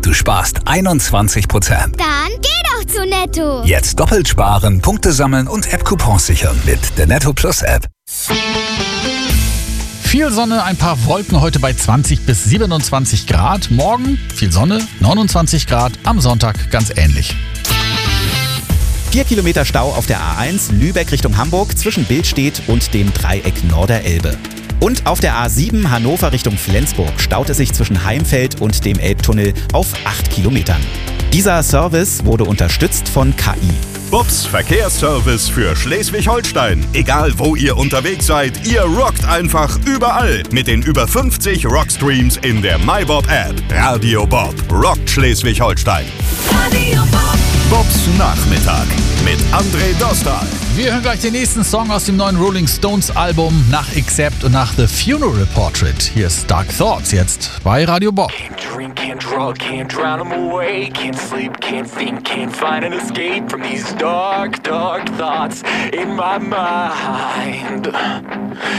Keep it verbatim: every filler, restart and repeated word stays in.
Du sparst einundzwanzig Prozent. Dann geh doch zu Netto. Jetzt doppelt sparen, Punkte sammeln und App-Coupons sichern mit der Netto Plus App. Viel Sonne, ein paar Wolken heute bei zwanzig bis siebenundzwanzig Grad. Morgen viel Sonne, neunundzwanzig Grad. Am Sonntag ganz ähnlich. Vier Kilometer Stau auf der A eins Lübeck Richtung Hamburg zwischen Billstedt und dem Dreieck Norderelbe. Und auf der A sieben Hannover Richtung Flensburg staut es sich zwischen Heimfeld und dem Elbtunnel auf acht Kilometern. Dieser Service wurde unterstützt von K I. Bobs Verkehrsservice für Schleswig-Holstein. Egal wo ihr unterwegs seid, ihr rockt einfach überall mit den über fünfzig Rockstreams in der MyBob-App. Radio Bob rockt Schleswig-Holstein. Radio Bob. Bobs Nachmittag mit André Dostal. Wir hören gleich den nächsten Song aus dem neuen Rolling Stones Album nach Accept und nach The Funeral Portrait. Hier ist Dark Thoughts jetzt bei Radio Bob. Can't drink, can't drug, can't drown them away. Can't sleep, can't think, can't find an escape from these dark, dark thoughts in my mind.